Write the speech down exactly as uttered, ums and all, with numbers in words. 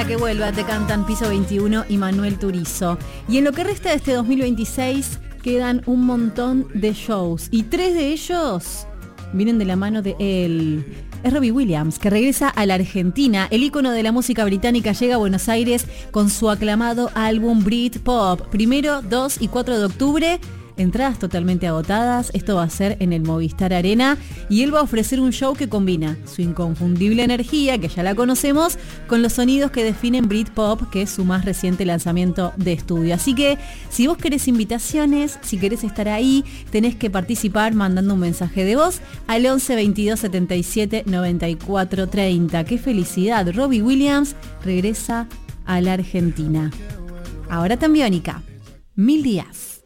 que vuelva, te cantan Piso veintiuno y Manuel Turizo. Y en lo que resta de este dos mil veintiséis quedan un montón de shows y tres de ellos vienen de la mano de él. Es Robbie Williams, que regresa a la Argentina. El ícono de la música británica llega a Buenos Aires con su aclamado álbum Britpop. Primero, dos y cuatro de octubre. Entradas totalmente agotadas. Esto va a ser en el Movistar Arena. Y él va a ofrecer un show que combina su inconfundible energía, que ya la conocemos, con los sonidos que definen Britpop, que es su más reciente lanzamiento de estudio. Así que, si vos querés invitaciones, si querés estar ahí, tenés que participar mandando un mensaje de voz al once veintidós setenta y siete noventa y cuatro treinta. ¡Qué felicidad! Robbie Williams regresa a la Argentina. Ahora también, Biónica. Mil días.